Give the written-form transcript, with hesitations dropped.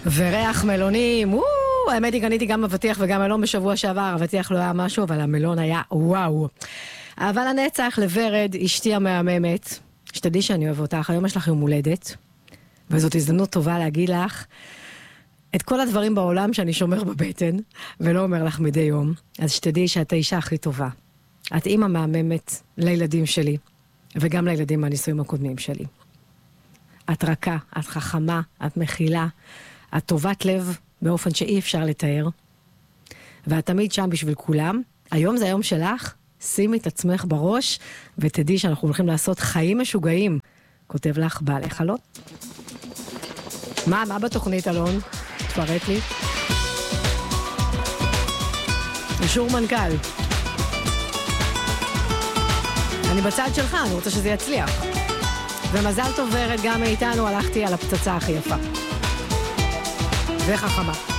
וריח מלונים, האמת היא קניתי גם אבטיח וגם מלון בשבוע שעבר, אבטיח לא היה משהו, אבל המלון היה וואו. אבל הנצח לוורד, אשתי המהממת, שתדעי שאני אוהב אותך, היום יש לך יום הולדת, וזאת הזדמנות טובה להגיד לך את כל הדברים בעולם שאני שומר בבטן, ולא אומר לך מדי יום, אז שתדעי שאת האישה הכי טובה. את אימא מהממת לילדים שלי, וגם לילדים מהנישואים הקודמים שלי. את רכה, את חכמה, את מכילה, את טובת לב באופן שאי אפשר לתאר, ואת תמיד שם בשביל כולם. היום זה היום שלך, שימי את עצמך בראש, ותדעי שאנחנו הולכים לעשות חיים משוגעים. כותב לך בעלי חלות. מה בתוכנית, אלון? תפרט לי. אישור מנכ"ל. אני בצד שלך, אני רוצה שזה יצליח. ומזל טוב ורד, גם מאיתנו הלכתי על הפצצה הכי יפה. וחכמה.